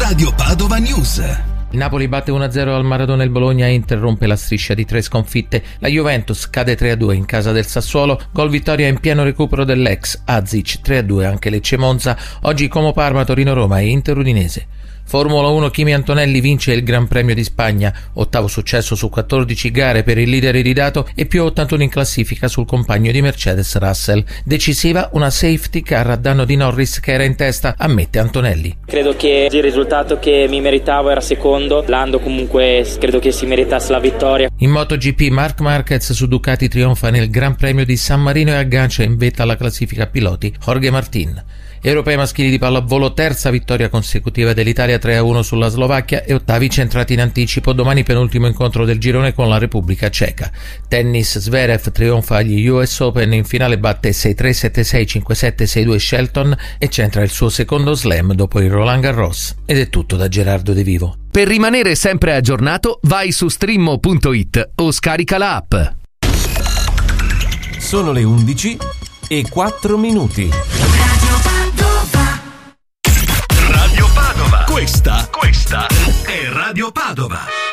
Radio Padova News. Il Napoli batte 1-0 al Maradona, il Bologna interrompe la striscia di 3 sconfitte, la Juventus cade 3-2 in casa del Sassuolo, gol vittoria in pieno recupero dell'ex Azic, 3-2 anche Lecce Monza, oggi Como Parma, Torino Roma e Inter Udinese. Formula 1, Kimi Antonelli vince il Gran Premio di Spagna, ottavo successo su 14 gare per il leader iridato e più 81 in classifica sul compagno di Mercedes Russell. Decisiva una safety car a danno di Norris che era in testa, ammette Antonelli. Credo che il risultato che mi meritavo era secondo, Lando comunque credo che si meritasse la vittoria. In MotoGP Marc Marquez su Ducati trionfa nel Gran Premio di San Marino e aggancia in vetta alla classifica piloti Jorge Martin. Europei maschili di pallavolo, terza vittoria consecutiva dell'Italia 3-1 sulla Slovacchia e ottavi centrati in anticipo, domani penultimo incontro del girone con la Repubblica Ceca. Tennis, Zverev trionfa agli US Open, in finale batte 6-3, 7-6, 5-7, 6-2 Shelton e centra il suo secondo slam dopo il Roland Garros. Ed è tutto da Gerardo De Vivo. Per rimanere sempre aggiornato vai su streammo.it o scarica la app. Sono le 11:04. Radio Padova. Questa è Radio Padova.